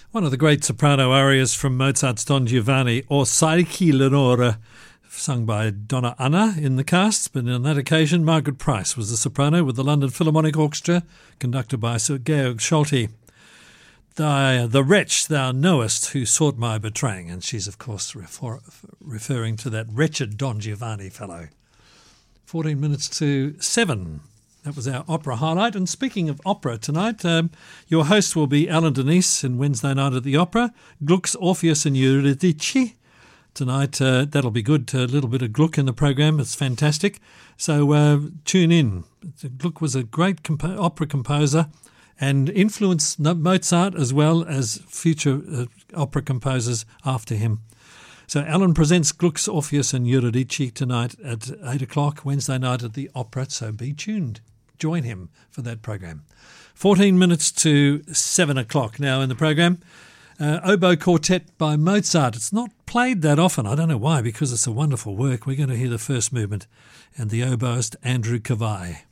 One of the great soprano arias from Mozart's Don Giovanni, Orsai Lenore, sung by Donna Anna in the cast, but on that occasion Margaret Price was the soprano with the London Philharmonic Orchestra, conducted by Sir Georg Scholti. The wretch thou knowest who sought my betraying, and she's of course referring to that wretched Don Giovanni fellow. 14 minutes to 7. That was our opera highlight. And speaking of opera tonight, your host will be Alan Denise in Wednesday Night at the Opera. Gluck's Orpheus and Eurydice. Tonight, that'll be good. A little bit of Gluck in the program. It's fantastic. So tune in. Gluck was a great opera composer and influenced Mozart as well as future opera composers after him. So Alan presents Gluck's Orpheus and Eurydice tonight at 8 o'clock, Wednesday night at the Opera, so be tuned. Join him for that program. 14 minutes to 7 o'clock now in the program. Oboe Quartet by Mozart. It's not played that often. I don't know why, because it's a wonderful work. We're going to hear the first movement and the oboist Andrew Kavai.